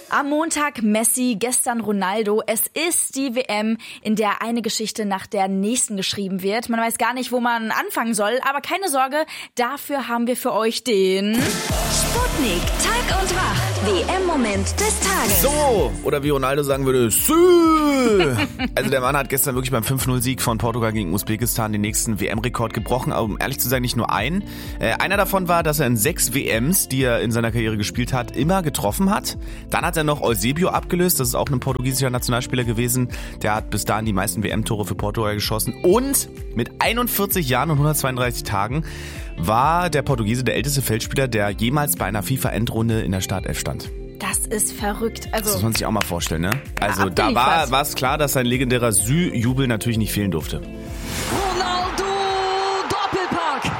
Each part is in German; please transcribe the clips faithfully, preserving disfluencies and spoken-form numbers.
Am Montag Messi, gestern Ronaldo. Es ist die W M, in der eine Geschichte nach der nächsten geschrieben wird. Man weiß gar nicht, wo man anfangen soll, aber keine Sorge, dafür haben wir für euch den Sputnik, Tag und Wach, W M-Moment des Tages. So, oder wie Ronaldo sagen würde, Sü! Also der Mann hat gestern wirklich beim fünf null Sieg von Portugal gegen Usbekistan den nächsten W M-Rekord gebrochen, aber um ehrlich zu sein nicht nur einen. Äh, einer davon war, dass er in sechs W Ms, die er in seiner Karriere gespielt hat, immer getroffen hat. Dann hat er noch Eusebio abgelöst, das ist auch ein portugiesischer Nationalspieler gewesen. Der hat bis dahin die meisten W M-Tore für Portugal geschossen. Und mit einundvierzig Jahren und hundertzweiunddreißig Tagen war der Portugiese der älteste Feldspieler, der jemals bei einer FIFA-Endrunde in der Startelf stand. Das ist verrückt. Also, das muss man sich auch mal vorstellen, ne? Also ja, da war war es klar, dass sein legendärer Sü-Jubel natürlich nicht fehlen durfte. Ronaldo, Doppelpack!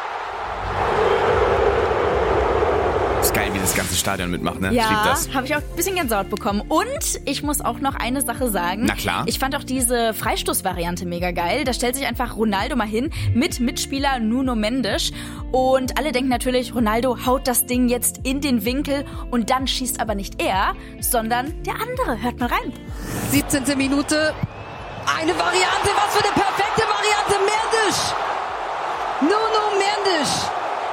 Ist geil, wie das ganze Stadion mitmacht, ne? Ja, ich lieb das. habe ich auch ein bisschen Gänsehaut bekommen. Und ich muss auch noch eine Sache sagen. Na klar. Ich fand auch diese Freistoßvariante mega geil. Da stellt sich einfach Ronaldo mal hin mit Mitspieler Nuno Mendes. Und alle denken natürlich, Ronaldo haut das Ding jetzt in den Winkel. Und dann schießt aber nicht er, sondern der andere. Hört mal rein. siebzehnte Minute. Eine Variante, was für eine perfekte Variante. Mendes! Nuno Mendes!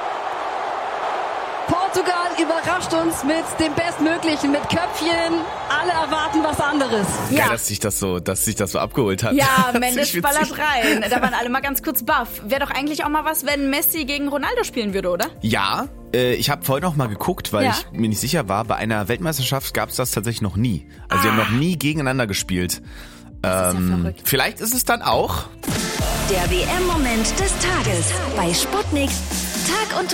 Portugal überrascht uns mit dem Bestmöglichen, mit Köpfchen. Alle erwarten was anderes. Geil, Ja. dass sich das so, dass sich das so abgeholt hat. Ja, Das Mendes ist ballert witzig. rein. Da waren alle mal ganz kurz baff. Wäre doch eigentlich auch mal was, wenn Messi gegen Ronaldo spielen würde, oder? Ja, äh, ich habe vorhin noch mal geguckt, weil Ja. ich mir nicht sicher war, bei einer Weltmeisterschaft gab es das tatsächlich noch nie. Also die haben noch nie gegeneinander gespielt. Das ist ja Ähm, verrückt. vielleicht ist es dann auch. Der W M-Moment des Tages bei Sputnik, Tag und